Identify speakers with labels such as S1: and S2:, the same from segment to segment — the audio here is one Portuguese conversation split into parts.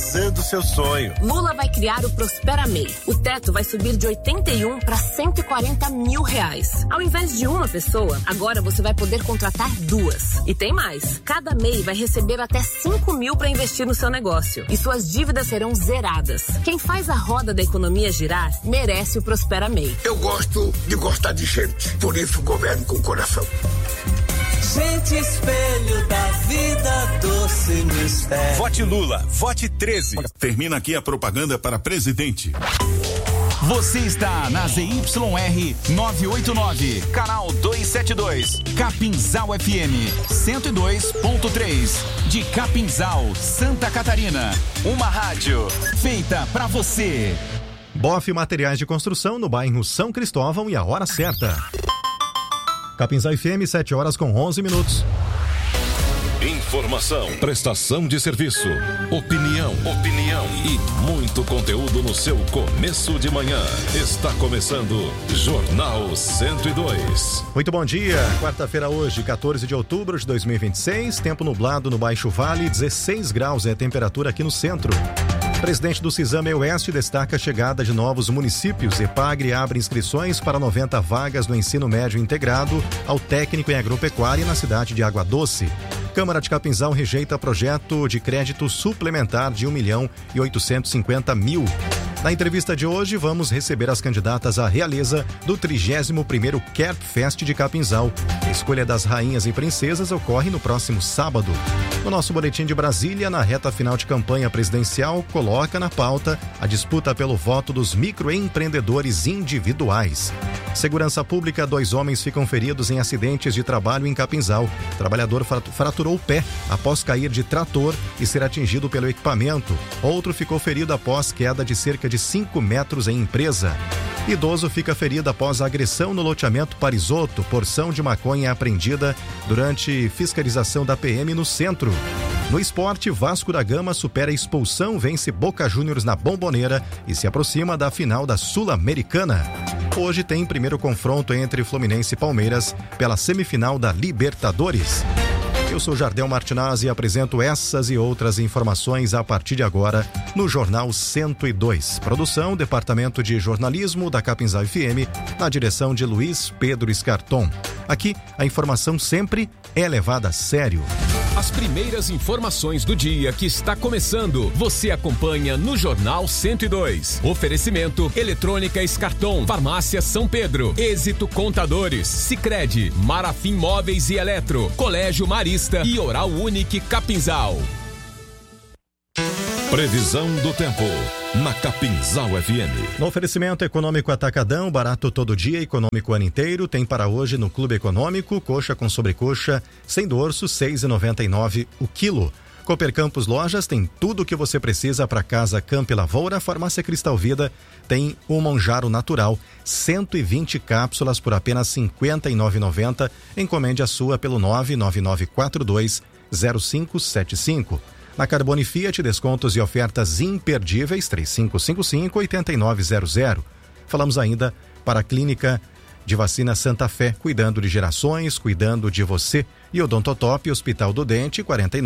S1: realizando seu sonho.
S2: Lula vai criar o Prospera MEI. O teto vai subir de 81 para 140 mil reais. Ao invés de uma pessoa, agora você vai poder contratar 2. E tem mais. Cada MEI vai receber até 5 mil para investir no seu negócio. E suas dívidas serão zeradas. Quem faz a roda da economia girar, merece o Prospera MEI.
S3: Eu gosto de gostar de gente. Por isso governo com coração.
S4: Gente, espelho da vida, doce mistério.
S1: Vote Lula, vote 13.
S5: Termina aqui a propaganda para presidente.
S6: Você está na ZYR 989, canal 272, Capinzal FM 102.3, de Capinzal, Santa Catarina. Uma rádio feita pra você.
S7: Boff Materiais de Construção no bairro São Cristóvão e a hora certa. Capinzal FM, 7 horas com 11 minutos.
S8: Informação, prestação de serviço, opinião e muito conteúdo no seu começo de manhã. Está começando Jornal 102.
S7: Muito bom dia, quarta-feira hoje, 14 de outubro de 2026, tempo nublado no Baixo Vale, 16 graus é a temperatura aqui no centro. Presidente do Cisame Oeste destaca a chegada de novos municípios. EPAGRE abre inscrições para 90 vagas no ensino médio integrado ao técnico em agropecuária na cidade de Água Doce. Câmara de Capinzal rejeita projeto de crédito suplementar de 1.850.000. Na entrevista de hoje, vamos receber as candidatas à realeza do 31º Kerp Fest de Capinzal. A escolha das rainhas e princesas ocorre no próximo sábado. No nosso boletim de Brasília, na reta final de campanha presidencial, coloca na pauta a disputa pelo voto dos microempreendedores individuais. Segurança Pública, 2 homens ficam feridos em acidentes de trabalho em Capinzal. O trabalhador fraturou o pé após cair de trator e ser atingido pelo equipamento. Outro ficou ferido após queda de cerca de 5 metros em empresa. Idoso fica ferido após a agressão no loteamento Parisoto. Porção de maconha é apreendida durante fiscalização da PM no centro. No esporte, Vasco da Gama supera a expulsão, vence Boca Juniors na Bombonera e se aproxima da final da Sul-Americana. Hoje tem primeiro confronto entre Fluminense e Palmeiras pela semifinal da Libertadores. Eu sou Jardel Martinazzi e apresento essas e outras informações a partir de agora no Jornal 102. Produção, Departamento de Jornalismo da Capinzal FM, na direção de Luiz Pedro Escarton. Aqui, a informação sempre é levada a sério.
S9: As primeiras informações do dia que está começando, você acompanha no Jornal 102. Oferecimento, Eletrônica Escarton, Farmácia São Pedro, Êxito Contadores, Sicredi, Marafim Móveis e Eletro, Colégio Marista e Oral Unique Capinzal.
S8: Previsão do tempo na Capinzal FM.
S7: No oferecimento Econômico Atacadão, barato todo dia, econômico o ano inteiro, tem para hoje no Clube Econômico, coxa com sobrecoxa, sem dorso, R$ 6,99 o quilo. Cooper Campos Lojas tem tudo o que você precisa para casa, campo e lavoura. Farmácia Cristal Vida tem o Monjaro Natural, 120 cápsulas por apenas R$ 59,90. Encomende a sua pelo 999420575. Na Carbone Fiat, descontos e ofertas imperdíveis, 3555-8900. Falamos ainda para a Clínica de Vacina Santa Fé, cuidando de gerações, cuidando de você. E Odontotop, Hospital do Dente,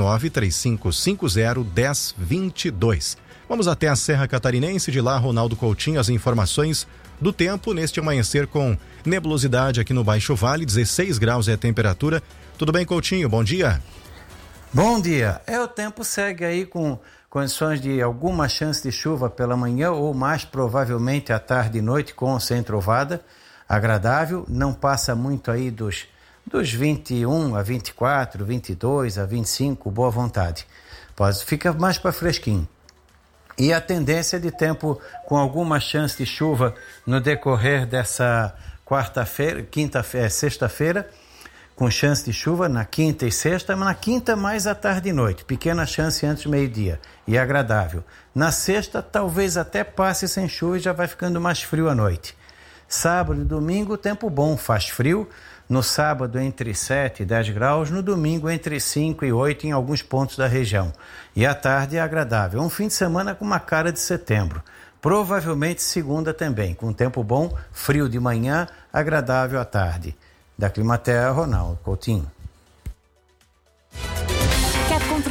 S7: 49-3550-1022. Vamos até a Serra Catarinense, de lá Ronaldo Coutinho, as informações do tempo neste amanhecer com nebulosidade aqui no Baixo Vale, 16 graus é a temperatura. Tudo bem, Coutinho? Bom dia.
S10: Bom dia. O tempo segue aí com condições de alguma chance de chuva pela manhã ou mais provavelmente à tarde e noite com ou sem trovada. Agradável, não passa muito aí dos 21 a 24, 22 a 25, boa vontade. Fica mais para fresquinho. E a tendência de tempo com alguma chance de chuva no decorrer dessa sexta-feira, com chance de chuva na quinta e sexta, mas na quinta mais à tarde e noite, pequena chance antes do meio-dia e agradável. Na sexta talvez até passe sem chuva e já vai ficando mais frio à noite. Sábado e domingo tempo bom, faz frio, no sábado entre 7 e 10 graus, no domingo entre 5 e 8 em alguns pontos da região. E à tarde é agradável, um fim de semana com uma cara de setembro. Provavelmente segunda também, com tempo bom, frio de manhã, agradável à tarde. Da Climaterra, Ronaldo Coutinho.
S2: Quer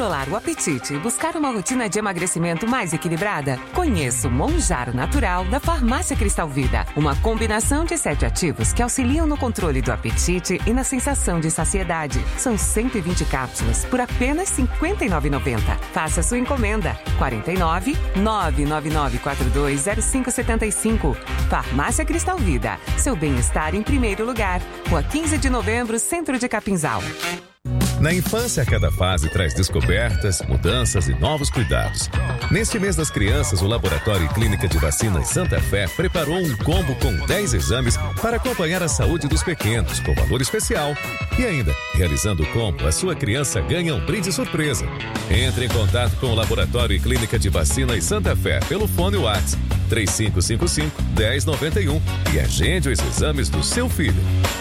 S11: controlar o apetite e buscar uma rotina de emagrecimento mais equilibrada? Conheça o Monjaro Natural da Farmácia Cristal Vida. Uma combinação de 7 ativos que auxiliam no controle do apetite e na sensação de saciedade. São 120 cápsulas por apenas R$ 59,90. Faça sua encomenda. 49 999 420575. Farmácia Cristal Vida. Seu bem-estar em primeiro lugar. Rua 15 de Novembro, Centro de Capinzal.
S8: Na infância, cada fase traz descobertas, mudanças e novos cuidados. Neste mês das crianças, o Laboratório e Clínica de Vacinas Santa Fé preparou um combo com 10 exames para acompanhar a saúde dos pequenos, com valor especial. E ainda, realizando o combo, a sua criança ganha um brinde surpresa. Entre em contato com o Laboratório e Clínica de Vacinas Santa Fé pelo fone WhatsApp 3555-1091 e agende os exames do seu filho.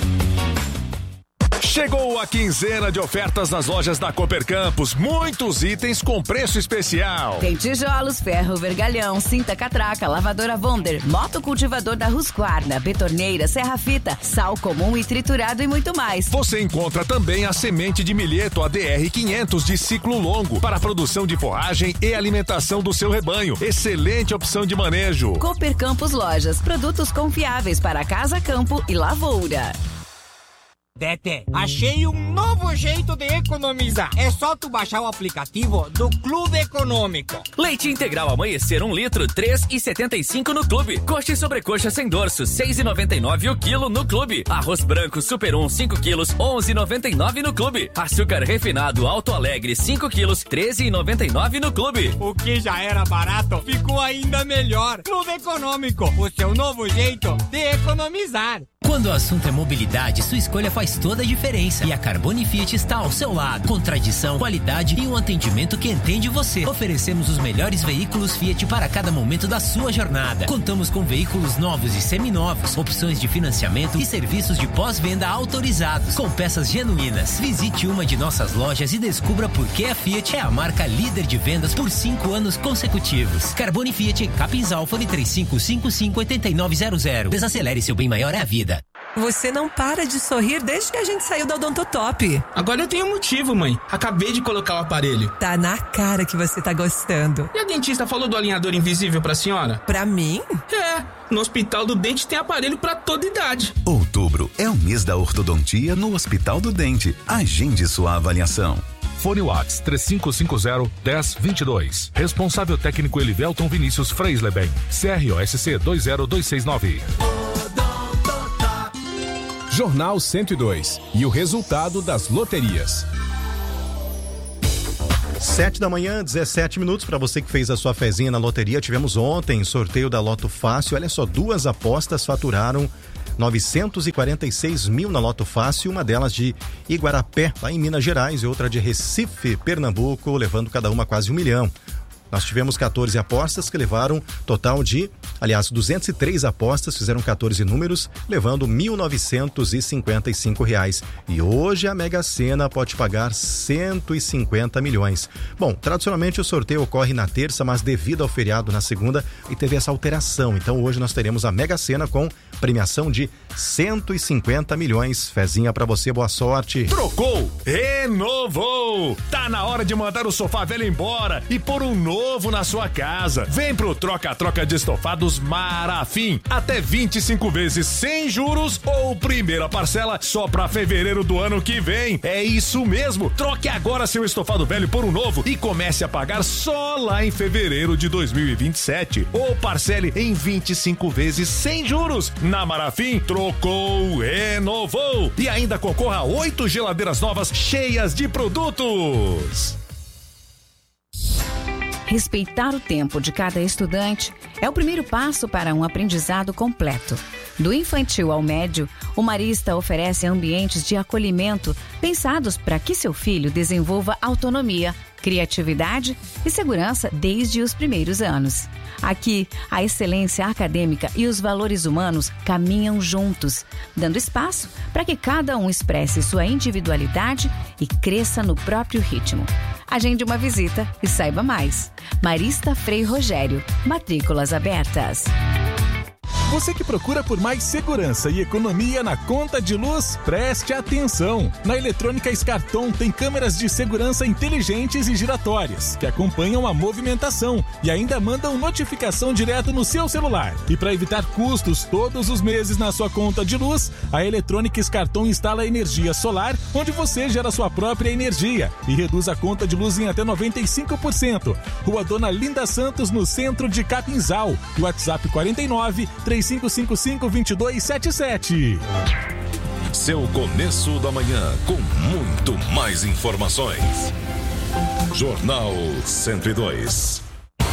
S1: Chegou a quinzena de ofertas nas lojas da Cooper Campos. Muitos itens com preço especial.
S12: Tem tijolos, ferro, vergalhão, cinta catraca, lavadora Wonder, motocultivador da Husqvarna, betorneira, serra-fita, sal comum e triturado e muito mais.
S1: Você encontra também a semente de milheto ADR 500 de ciclo longo para a produção de forragem e alimentação do seu rebanho. Excelente opção de manejo.
S12: Cooper Campos Lojas, produtos confiáveis para casa, campo e lavoura.
S13: Tete, achei um novo jeito de economizar. É só tu baixar o aplicativo do Clube Econômico.
S14: Leite integral Amanhecer 1 litro, 3,75 no Clube. Coxa e sobrecoxa sem dorso, 6,99 o quilo no Clube. Arroz branco Super 1, 5 quilos, 11,99 no Clube. Açúcar refinado Alto Alegre, 5 quilos, 13,99 no Clube.
S13: O que já era barato, ficou ainda melhor. Clube Econômico, o seu novo jeito de economizar.
S15: Quando o assunto é mobilidade, sua escolha faz toda a diferença. E a Carbone Fiat está ao seu lado. Com tradição, qualidade e um atendimento que entende você. Oferecemos os melhores veículos Fiat para cada momento da sua jornada. Contamos com veículos novos e seminovos, opções de financiamento e serviços de pós-venda autorizados, com peças genuínas. Visite uma de nossas lojas e descubra por que a Fiat é a marca líder de vendas por 5 anos consecutivos. Carbone Fiat, Capinzal, fone 3555-8900. Desacelere, seu bem maior é a vida.
S16: Você não para de sorrir desde que a gente saiu da Odontotop.
S17: Agora eu tenho motivo, mãe. Acabei de colocar o aparelho.
S16: Tá na cara que você tá gostando.
S17: E a dentista falou do alinhador invisível pra senhora?
S16: Pra mim?
S17: É, no Hospital do Dente tem aparelho pra toda idade.
S18: Outubro é o mês da ortodontia no Hospital do Dente. Agende sua avaliação.
S19: Fone Whats 3550-1022. Responsável técnico Elivelton Vinícius Freisleben. CROSC 20269.
S9: Jornal 102 e o resultado das loterias.
S7: 7 da manhã, 17 minutos. Para você que fez a sua fezinha na loteria, tivemos ontem sorteio da Loto Fácil. Olha só, 2 apostas faturaram 946 mil na Loto Fácil, uma delas de Iguarapé, lá em Minas Gerais, e outra de Recife, Pernambuco, levando cada uma quase 1 milhão. Nós tivemos 14 apostas que levaram total de, 203 apostas, fizeram 14 números, levando R$ 1.955. E hoje a Mega Sena pode pagar 150 milhões. Bom, tradicionalmente o sorteio ocorre na terça, mas devido ao feriado na segunda, e teve essa alteração. Então hoje nós teremos a Mega Sena com premiação de 150 milhões. Fezinha pra você, boa sorte.
S1: Trocou, renovou. Tá na hora de mandar o sofá velho embora e pôr um novo na sua casa. Vem pro troca-troca de estofados Marafim. Até 25 vezes sem juros ou primeira parcela só pra fevereiro do ano que vem. É isso mesmo. Troque agora seu estofado velho por um novo e comece a pagar só lá em fevereiro de 2027. Ou parcele em 25 vezes sem juros. Na Marafim, trocou, renovou. E ainda concorra a 8 geladeiras novas cheias de produtos.
S12: Respeitar o tempo de cada estudante é o primeiro passo para um aprendizado completo. Do infantil ao médio, o Marista oferece ambientes de acolhimento pensados para que seu filho desenvolva autonomia, criatividade e segurança desde os primeiros anos. Aqui, a excelência acadêmica e os valores humanos caminham juntos, dando espaço para que cada um expresse sua individualidade e cresça no próprio ritmo. Agende uma visita e saiba mais. Marista Frei Rogério, matrículas abertas.
S20: Você que procura por mais segurança e economia na conta de luz, preste atenção. Na Eletrônica Escarton tem câmeras de segurança inteligentes e giratórias, que acompanham a movimentação e ainda mandam notificação direto no seu celular. E para evitar custos todos os meses na sua conta de luz, a Eletrônica Escarton instala energia solar, onde você gera sua própria energia e reduz a conta de luz em até 95%. Rua Dona Linda Santos, no centro de Capinzal. WhatsApp 49-3555-2277.
S19: Seu começo da manhã com muito mais informações. Jornal 102.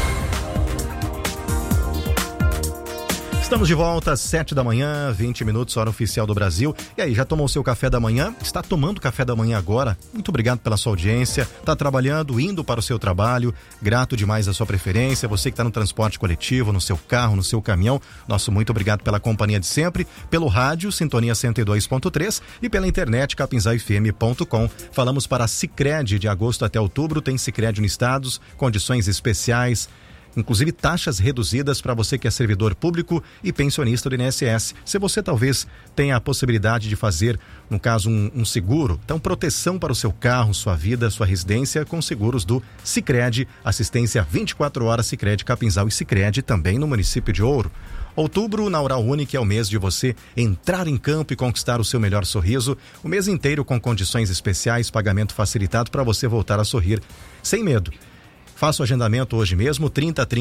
S7: Estamos de volta às 7 da manhã, 20 minutos, hora oficial do Brasil. E aí, já tomou o seu café da manhã? Está tomando café da manhã agora? Muito obrigado pela sua audiência. Está trabalhando, indo para o seu trabalho. Grato demais a sua preferência. Você que está no transporte coletivo, no seu carro, no seu caminhão. Nosso muito obrigado pela companhia de sempre. Pelo rádio, Sintonia 102.3 e pela internet, capinzalfm.com. Falamos para a Sicredi, de agosto até outubro. Tem Sicredi no Estados, condições especiais, inclusive taxas reduzidas para você que é servidor público e pensionista do INSS. Se você talvez tenha a possibilidade de fazer, no caso, um seguro, então proteção para o seu carro, sua vida, sua residência com seguros do Sicredi, assistência 24 horas Sicredi Capinzal e Sicredi também no município de Ouro. Outubro, na Oral Unique, é o mês de você entrar em campo e conquistar o seu melhor sorriso. O mês inteiro com condições especiais, pagamento facilitado para você voltar a sorrir sem medo. Faça o agendamento hoje mesmo,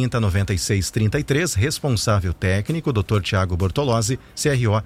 S7: 3030-9633, responsável técnico, Dr. Tiago Bortolozzi, CRO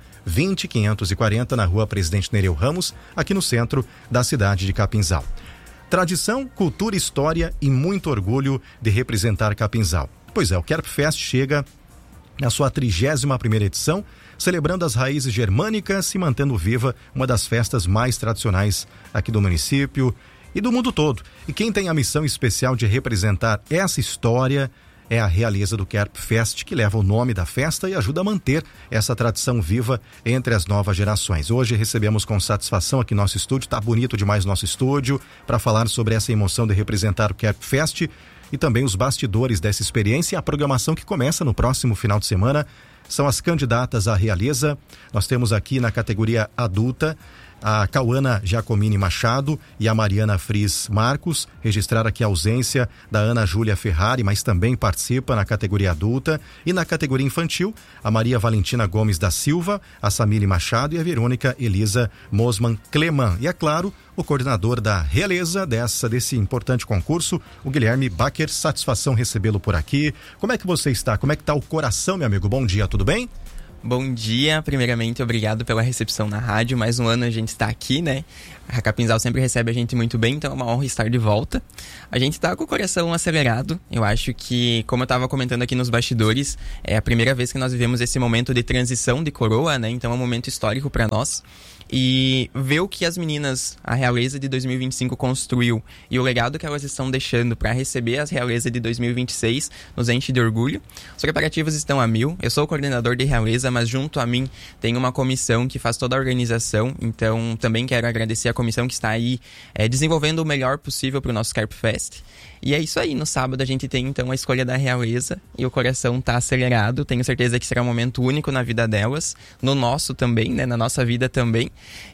S7: 20540, na Rua Presidente Nereu Ramos, aqui no centro da cidade de Capinzal. Tradição, cultura, história e muito orgulho de representar Capinzal. Pois é, o Kerpfest chega na sua 31ª edição, celebrando as raízes germânicas e mantendo viva uma das festas mais tradicionais aqui do município e do mundo todo. E quem tem a missão especial de representar essa história é a Realeza do Kerpfest, que leva o nome da festa e ajuda a manter essa tradição viva entre as novas gerações. Hoje recebemos com satisfação aqui nosso estúdio, tá bonito demais nosso estúdio, para falar sobre essa emoção de representar o Kerpfest e também os bastidores dessa experiência e a programação que começa no próximo final de semana. São as candidatas à Realeza. Nós temos aqui na categoria adulta a Cauana Giacomini Machado e a Mariana Fris Marcos. Registrar aqui a ausência da Ana Júlia Ferrari, mas também participa na categoria adulta. E na categoria infantil, a Maria Valentina Gomes da Silva, a Samile Machado e a Verônica Elisa Mosman Cleman. E é claro, o coordenador da Realeza desse importante concurso, o Guilherme Bacher. Satisfação recebê-lo por aqui. Como é que você está? Como é que está o coração, meu amigo? Bom dia, tudo bem?
S21: Bom dia, primeiramente obrigado pela recepção na rádio, mais um ano a gente está aqui, né? A Capinzal sempre recebe a gente muito bem, então é uma honra estar de volta. A gente está com o coração acelerado, eu acho que, como eu estava comentando aqui nos bastidores, é a primeira vez que nós vivemos esse momento de transição de coroa, né? Então é um momento histórico para nós. E ver o que as meninas, a Realeza de 2025 construiu e o legado que elas estão deixando para receber a Realeza de 2026 nos enche de orgulho. Os preparativos estão a 1000. Eu sou o coordenador de Realeza, mas junto a mim tem uma comissão que faz toda a organização. Então também quero agradecer a comissão que está aí desenvolvendo o melhor possível para o nosso Kerpfest. E é isso aí, no sábado a gente tem então a escolha da Realeza e o coração está acelerado. Tenho certeza que será um momento único na vida delas, no nosso também, né? Na nossa vida também.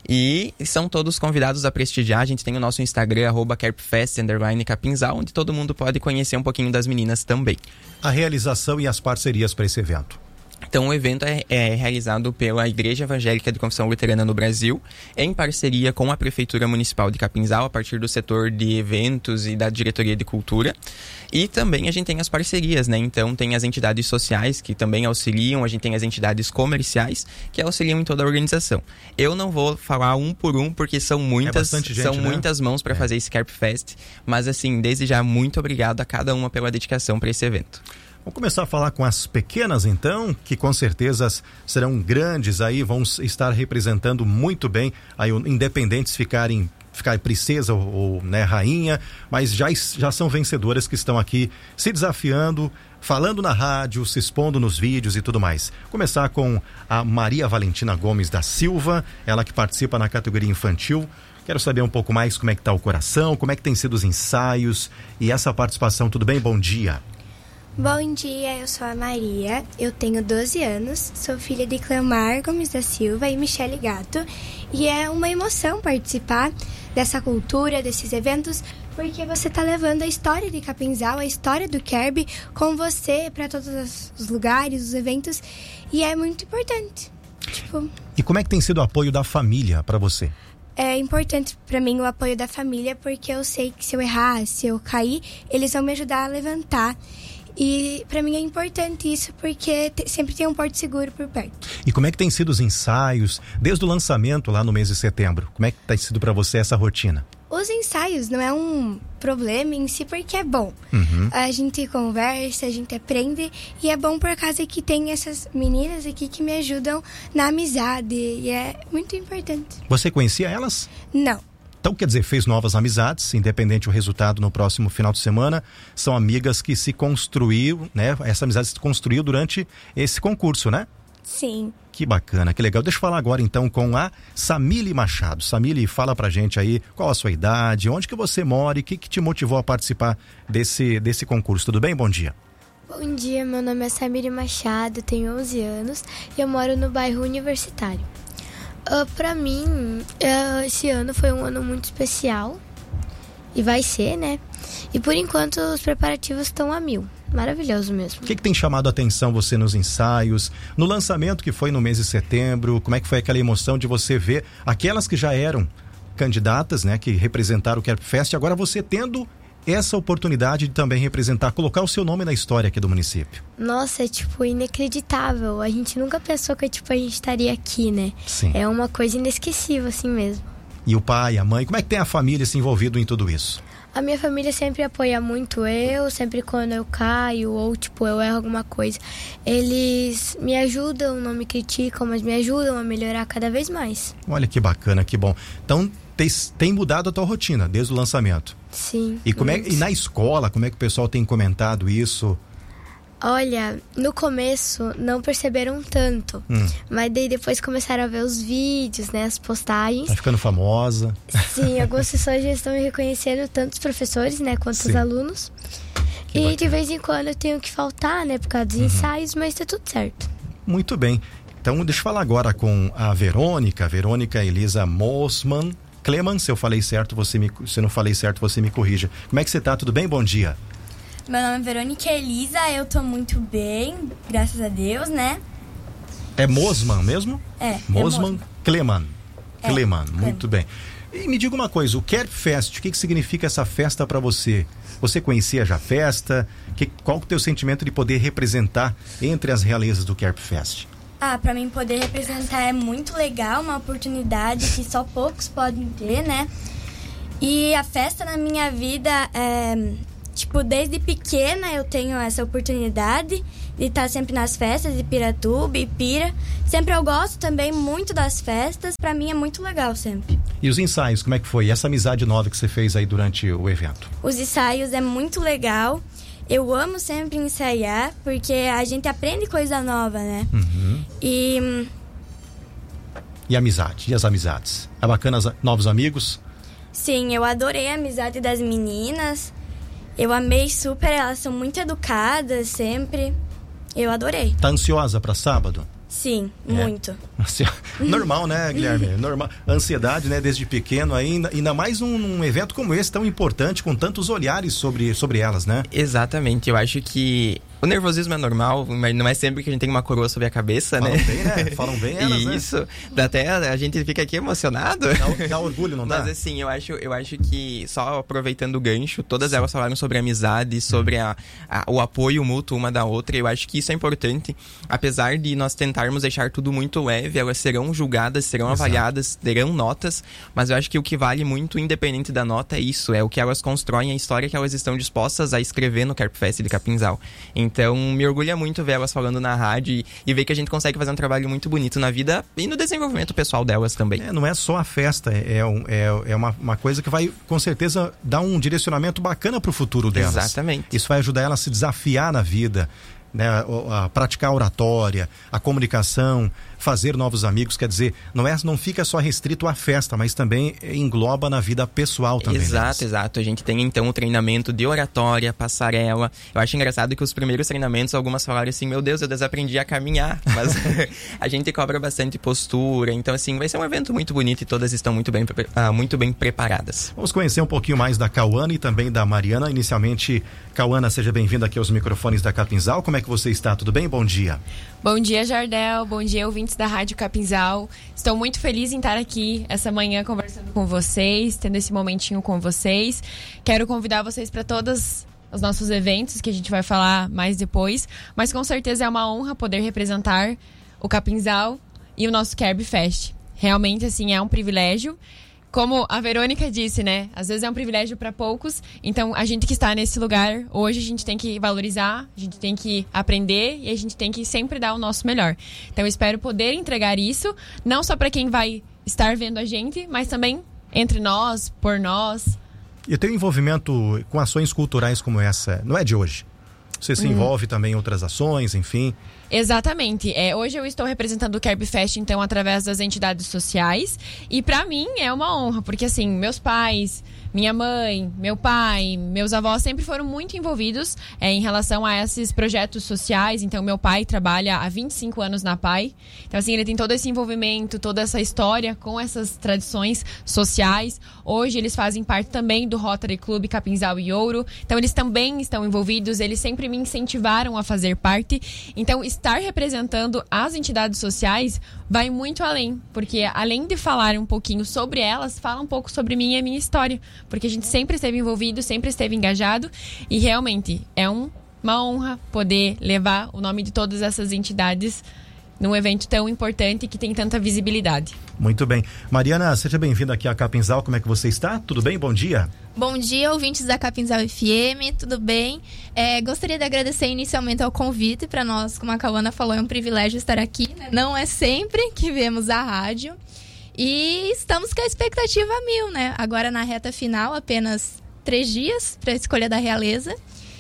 S21: E são todos convidados a prestigiar. A gente tem o nosso Instagram, @Kerpfest_Capinzal, onde todo mundo pode conhecer um pouquinho das meninas também.
S7: A realização e as parcerias para esse evento.
S21: Então o evento é realizado pela Igreja Evangélica de Confissão Luterana no Brasil, em parceria com a Prefeitura Municipal de Capinzal, a partir do setor de eventos e da Diretoria de Cultura. E também a gente tem as parcerias, né? Então tem as entidades sociais que também auxiliam, a gente tem as entidades comerciais que auxiliam em toda a organização. Eu não vou falar um por um, porque são muitas, muitas mãos para fazer esse Kerpfest, mas assim, desde já, muito obrigado a cada uma pela dedicação para esse evento.
S7: Vamos começar a falar com as pequenas, então, que com certeza serão grandes aí, vão estar representando muito bem, aí independentes ficar princesa ou né, rainha, mas já são vencedoras que estão aqui se desafiando, falando na rádio, se expondo nos vídeos e tudo mais. Começar com a Maria Valentina Gomes da Silva, ela que participa na categoria infantil. Quero saber um pouco mais como é que está o coração, como é que tem sido os ensaios e essa participação. Tudo bem? Bom dia.
S3: Bom dia, eu sou a Maria, eu tenho 12 anos, sou filha de Cleomar Gomes da Silva e Michele Gato, e é uma emoção participar dessa cultura, desses eventos, porque você está levando a história de Capinzal, a história do Kerb com você para todos os lugares, os eventos, e é muito importante.
S7: E como é que tem sido o apoio da família para você?
S3: É importante para mim o apoio da família, porque eu sei que se eu errar, se eu cair, eles vão me ajudar a levantar. E para mim é importante isso, porque sempre tem um porto seguro por perto.
S7: E como é que tem sido os ensaios, desde o lançamento lá no mês de setembro? Como é que tem sido para você essa rotina?
S3: Os ensaios não é um problema em si, porque é bom. A gente conversa, a gente aprende, e é bom por causa que tem essas meninas aqui que me ajudam na amizade, e é muito importante.
S7: Você conhecia elas?
S3: Não.
S7: Então, quer dizer, fez novas amizades, independente do resultado no próximo final de semana. São amigas que se construiu, né? Essa amizade se construiu durante esse concurso, né?
S3: Sim.
S7: Que bacana, que legal. Deixa eu falar agora então com a Samile Machado. Samile, fala pra gente aí qual a sua idade, onde que você mora e o que te motivou a participar desse concurso. Tudo bem? Bom dia.
S22: Bom dia, meu nome é Samile Machado, tenho 11 anos e eu moro no bairro Universitário. Pra mim, esse ano foi um ano muito especial, e vai ser, né? E por enquanto os preparativos estão a 1000, maravilhoso mesmo.
S7: O que tem chamado a atenção você nos ensaios, no lançamento que foi no mês de setembro? Como é que foi aquela emoção de você ver aquelas que já eram candidatas, né? Que representaram o Kerbfest, agora você tendo essa oportunidade de também representar, colocar o seu nome na história aqui do município?
S22: Nossa, é inacreditável. A gente nunca pensou que a gente estaria aqui, né?
S7: Sim.
S22: É uma coisa inesquecível assim mesmo.
S7: E o pai, a mãe, como é que tem a família se envolvido em tudo isso?
S22: A minha família sempre apoia muito eu, sempre quando eu caio ou eu erro alguma coisa. Eles me ajudam, não me criticam, mas me ajudam a melhorar cada vez mais.
S7: Olha que bacana, que bom. Então tem mudado a tua rotina desde o lançamento?
S22: Sim.
S7: E e na escola, como é que o pessoal tem comentado isso?
S22: Olha, no começo não perceberam tanto, mas daí depois começaram a ver os vídeos, né, as postagens.
S7: Tá ficando famosa.
S22: Sim, algumas pessoas já estão me reconhecendo, tanto os professores, né, quanto os alunos.
S7: Que
S22: e
S7: bacana.
S22: de vez em quando eu tenho que faltar, né, por causa dos ensaios, mas tá tudo certo.
S7: Muito bem. Então deixa eu falar agora com a Verônica Elisa Mosman Cleman. Se eu falei certo, se não falei certo, você me corrija. Como é que você tá? Tudo bem? Bom dia.
S23: Meu nome é Verônica Elisa, eu tô muito bem, graças a Deus, né?
S7: É Mosman mesmo? Mosman Cleman. Cleman, muito bem. E me diga uma coisa, o Kerbfest, o que significa essa festa para você? Você conhecia já a festa? Qual que é o teu sentimento de poder representar entre as realezas do Kerbfest?
S23: Pra mim poder representar é muito legal, uma oportunidade que só poucos podem ter, né? E a festa na minha vida desde pequena eu tenho essa oportunidade de estar sempre nas festas de Piratuba e Pira. Sempre eu gosto também muito das festas, pra mim é muito legal sempre.
S7: E os ensaios, como é que foi? E essa amizade nova que você fez aí durante o evento?
S23: Os ensaios é muito legal. Eu amo sempre ensaiar, porque a gente aprende coisa nova, né? E
S7: amizade? E as amizades? É bacana novos amigos?
S23: Sim, eu adorei a amizade das meninas. Eu amei super, elas são muito educadas sempre. Eu adorei.
S7: Tá ansiosa para sábado?
S23: Sim, muito.
S7: Normal, né, Guilherme? Normal. Ansiedade, né, desde pequeno, ainda mais num evento como esse, tão importante, com tantos olhares sobre elas, né?
S21: Exatamente, eu acho que o nervosismo é normal, mas não é sempre que a gente tem uma coroa sobre a cabeça,
S7: Falam
S21: né?
S7: Bem, né? Falam bem elas, né?
S21: Isso, até a gente fica aqui emocionado.
S7: Dá orgulho, não dá?
S21: Mas assim, eu acho que, só aproveitando o gancho, todas elas falaram sobre amizade, sobre o apoio mútuo uma da outra, e eu acho que isso é importante. Apesar de nós tentarmos deixar tudo muito leve, elas serão julgadas, serão avaliadas, terão notas, mas eu acho que o que vale muito, independente da nota, é isso, é o que elas constroem, a história que elas estão dispostas a escrever no Kerbfest de Capinzal. Então, me orgulha muito ver elas falando na rádio e ver que a gente consegue fazer um trabalho muito bonito na vida e no desenvolvimento pessoal delas também.
S7: Não é só a festa, é uma coisa que vai, com certeza, dar um direcionamento bacana pro futuro delas.
S21: Exatamente.
S7: Isso vai ajudar elas a se desafiar na vida. né, a praticar a oratória, a comunicação, fazer novos amigos, quer dizer, não fica só restrito à festa, mas também engloba na vida pessoal também.
S21: Exato. A gente tem então o treinamento de oratória, passarela. Eu acho engraçado que os primeiros treinamentos, algumas falaram assim, meu Deus, eu desaprendi a caminhar, mas a gente cobra bastante postura, então assim, vai ser um evento muito bonito e todas estão muito bem preparadas.
S7: Vamos conhecer um pouquinho mais da Cauana e também da Mariana. Inicialmente, Cauana, seja bem-vinda aqui aos microfones da Capinzal. Como é que você está? Tudo bem? Bom dia.
S4: Bom dia, Jardel. Bom dia, ouvintes da Rádio Capinzal. Estou muito feliz em estar aqui essa manhã conversando com vocês, tendo esse momentinho com vocês. Quero convidar vocês para todos os nossos eventos, que a gente vai falar mais depois, mas com certeza é uma honra poder representar o Capinzal e o nosso Kerb Fest. Realmente, assim, é um privilégio. Como a Verônica disse, né? Às vezes é um privilégio para poucos, então a gente que está nesse lugar, hoje a gente tem que valorizar, a gente tem que aprender e a gente tem que sempre dar o nosso melhor. Então eu espero poder entregar isso, não só para quem vai estar vendo a gente, mas também entre nós, por nós.
S7: E o teu envolvimento com ações culturais como essa, não é de hoje? Você se envolve também em outras ações, enfim...
S4: Exatamente. Hoje eu estou representando o Kerb Fest, então, através das entidades sociais. E para mim é uma honra, porque assim, meus pais, minha mãe, meu pai, meus avós sempre foram muito envolvidos em relação a esses projetos sociais. Então, meu pai trabalha há 25 anos na PAI. Então, assim, ele tem todo esse envolvimento, toda essa história com essas tradições sociais. Hoje eles fazem parte também do Rotary Club Capinzal e Ouro. Então, eles também estão envolvidos, eles sempre me incentivaram a fazer parte. Então, estar representando as entidades sociais vai muito além, porque além de falar um pouquinho sobre elas, fala um pouco sobre mim e a minha história, porque a gente sempre esteve envolvido, sempre esteve engajado e realmente é uma honra poder levar o nome de todas essas entidades num evento tão importante que tem tanta visibilidade.
S7: Muito bem. Mariana, seja bem-vinda aqui à Capinzal. Como é que você está? Tudo bem? Bom dia.
S5: Bom dia, ouvintes da Capinzal FM, tudo bem? Gostaria de agradecer inicialmente ao convite. Para nós, como a Cauana falou, é um privilégio estar aqui, né? Não é sempre que vemos a rádio. E estamos com a expectativa 1000, né? Agora na reta final, apenas 3 dias para a escolha da realeza.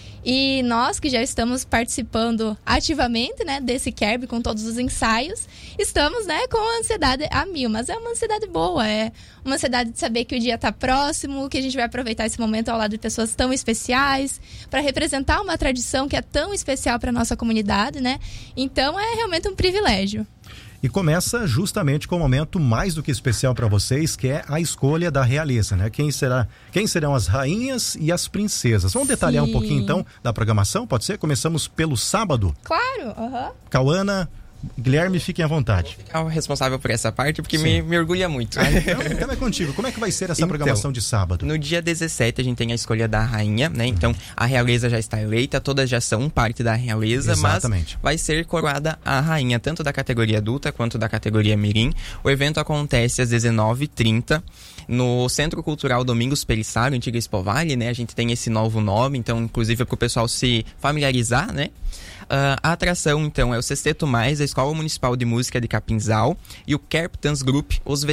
S5: E nós que já estamos participando ativamente, né, desse Kerb com todos os ensaios, estamos, né, com a ansiedade a 1000, mas é uma ansiedade boa, é uma ansiedade de saber que o dia está próximo, que a gente vai aproveitar esse momento ao lado de pessoas tão especiais, para representar uma tradição que é tão especial para a nossa comunidade, né? Então é realmente um privilégio.
S7: E começa justamente com um momento mais do que especial para vocês, que é a escolha da realeza, né? Quem serão as rainhas e as princesas? Vamos detalhar um pouquinho então da programação, pode ser? Começamos pelo sábado?
S5: Claro,
S7: Cauana, Guilherme, fiquem à vontade.
S21: Vou ficar o responsável por essa parte, porque me orgulha muito.
S7: Então é contigo. Como é que vai ser essa programação de sábado?
S21: No dia 17 a gente tem a escolha da rainha, né? Então a realeza já está eleita, todas já são parte da realeza. Exatamente. Mas vai ser coroada a rainha, tanto da categoria adulta quanto da categoria mirim. O evento acontece às 19h30 no Centro Cultural Domingos Pelissaro, antiga Expo Vale, né? A gente tem esse novo nome, então inclusive é para o pessoal se familiarizar, né? A atração, então, é o Sexteto Mais, a Escola Municipal de Música de Capinzal e o Kerb Dance Group, os